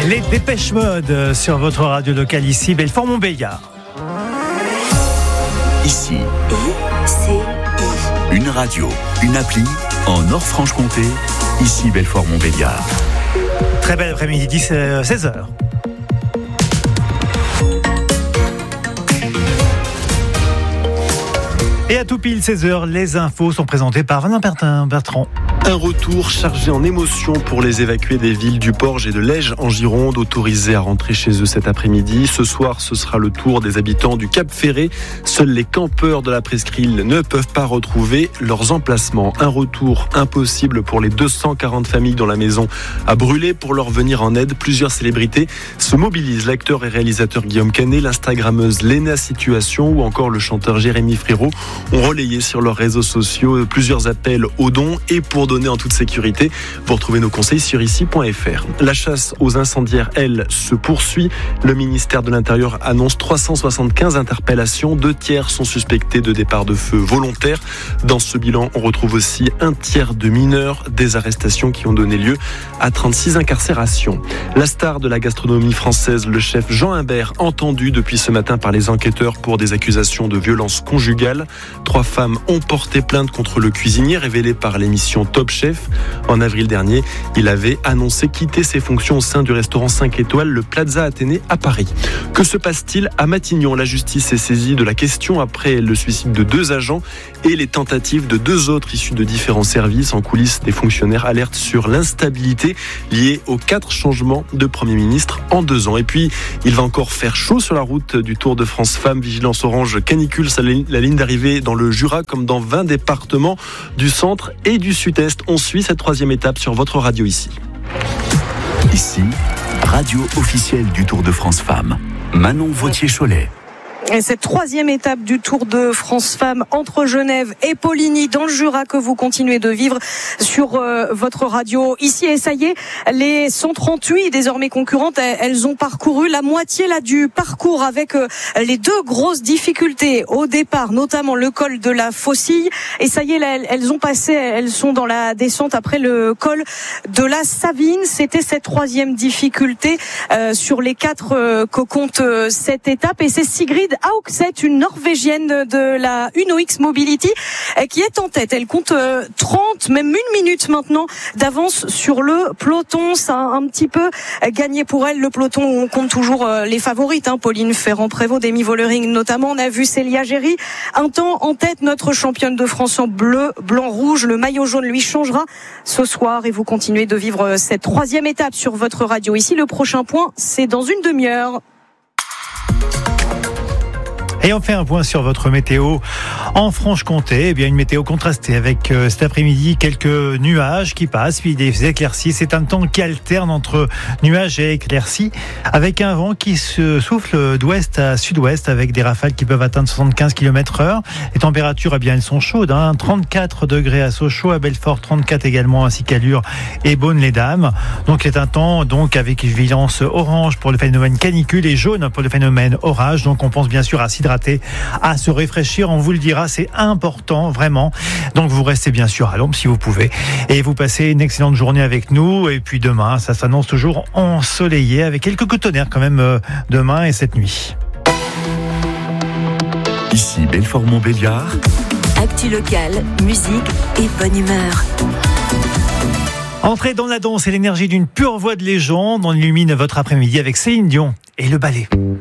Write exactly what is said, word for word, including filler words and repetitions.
Les Dépêche Mode sur votre radio locale ici, Belfort-Montbéliard. Ici, I C I. Une radio, une appli en Nord-Franche-Comté, ici Belfort-Montbéliard. Très bel après-midi, seize heures. Et à tout pile seize heures, les infos sont présentées par Valentin Bertrand. Un retour chargé en émotions pour les évacués des villes du Porge et de Lège en Gironde, autorisés à rentrer chez eux cet après-midi. Ce soir, ce sera le tour des habitants du Cap Ferré. Seuls les campeurs de la presqu'île ne peuvent pas retrouver leurs emplacements. Un retour impossible pour les deux cent quarante familles dont la maison a brûlé. Pour leur venir en aide, plusieurs célébrités se mobilisent. L'acteur et réalisateur Guillaume Canet, l'instagrammeuse Léna Situation ou encore le chanteur Jérémy Frérot ont relayé sur leurs réseaux sociaux plusieurs appels aux dons et pour donner en toute sécurité. Vous retrouvez nos conseils sur ici point f r. La chasse aux incendiaires, elle, se poursuit. Le ministère de l'Intérieur annonce trois cent soixante-quinze interpellations. Deux tiers sont suspectés de départ de feu volontaire. Dans ce bilan, on retrouve aussi un tiers de mineurs. Des arrestations qui ont donné lieu à trente-six incarcérations. La star de la gastronomie française, le chef Jean Imbert, entendu depuis ce matin par les enquêteurs pour des accusations de violence conjugale. Trois femmes ont porté plainte contre le cuisinier, révélé par l'émission Top Chef. En avril dernier, il avait annoncé quitter ses fonctions au sein du restaurant cinq étoiles, le Plaza Athénée à Paris. Que se passe-t-il à Matignon ? La justice est saisie de la question après le suicide de deux agents et les tentatives de deux autres issus de différents services. En coulisses, des fonctionnaires alertent sur l'instabilité liée aux quatre changements de Premier ministre en deux ans. Et puis, il va encore faire chaud sur la route du Tour de France Femmes. Vigilance orange canicule, la ligne d'arrivée dans le Jura comme dans vingt départements du centre et du sud-est. On suit cette troisième étape sur votre radio ici. Ici, radio officielle du Tour de France Femmes. Manon Vautier-Cholet. Et cette troisième étape du Tour de France Femmes entre Genève et Poligny dans le Jura que vous continuez de vivre sur euh, votre radio ici. Et ça y est, les cent trente-huit désormais concurrentes, elles ont parcouru la moitié là du parcours avec euh, les deux grosses difficultés au départ, notamment le col de la Faucille. Et ça y est, là, elles ont passé, elles sont dans la descente après le col de la Savine. C'était cette troisième difficulté euh, sur les quatre euh, que compte euh, cette étape. Et c'est Sigrid Haugset, une Norvégienne de la Uno X Mobility, qui est en tête. Elle compte trente, même une minute maintenant d'avance sur le peloton. Ça a un petit peu gagné pour elle. Le peloton, on compte toujours les favorites, hein. Pauline Ferrand-Prévot, Demi Vollering notamment. On a vu Célia Géry, un temps en tête, notre championne de France en bleu, blanc, rouge. Le maillot jaune lui changera ce soir et vous continuez de vivre cette troisième étape sur votre radio ici. Le prochain point, c'est dans une demi-heure. Et on fait un point sur votre météo en Franche-Comté. Eh bien, une météo contrastée avec euh, cet après-midi quelques nuages qui passent, puis des éclaircies. C'est un temps qui alterne entre nuages et éclaircies, avec un vent qui se souffle d'ouest à sud-ouest, avec des rafales qui peuvent atteindre soixante-quinze kilomètres heure. Les températures, eh bien, elles sont chaudes, hein. trente-quatre degrés à Sochaux, à Belfort, trente-quatre également, ainsi qu'à Lure et Beaune-les-Dames. Donc, c'est un temps donc avec vigilance orange pour le phénomène canicule et jaune pour le phénomène orage. Donc, on pense bien sûr à s'hydrater, à se réfléchir, on vous le dira, c'est important vraiment. Donc vous restez bien sûr à l'ombre si vous pouvez et vous passez une excellente journée avec nous. Et puis demain, ça s'annonce toujours ensoleillé avec quelques cotonnerres quand même euh, demain et cette nuit. Ici Belfort-Montbéliard. Actu locale, musique et bonne humeur. Entrez dans la danse et l'énergie d'une pure voix de légende. On illumine votre après-midi avec Céline Dion et le ballet.